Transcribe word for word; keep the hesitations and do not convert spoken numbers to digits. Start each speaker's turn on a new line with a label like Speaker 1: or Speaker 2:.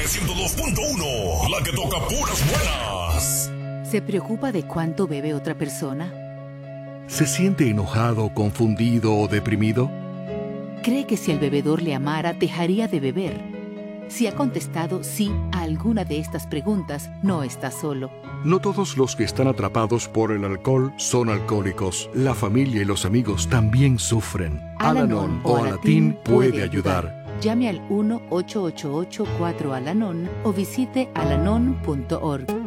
Speaker 1: ciento dos punto uno, la que toca puras buenas.
Speaker 2: ¿Se preocupa de cuánto bebe otra persona?
Speaker 3: ¿Se siente enojado, confundido o deprimido?
Speaker 2: ¿Cree que si el bebedor le amara, dejaría de beber? Si ha contestado sí a alguna de estas preguntas, no está solo.
Speaker 3: No todos los que están atrapados por el alcohol son alcohólicos. La familia y los amigos también sufren. Al-Anon o Alatín puede ayudar.
Speaker 2: Llame al uno ocho ocho ocho cuatro Al-Anon o visite alanon punto org.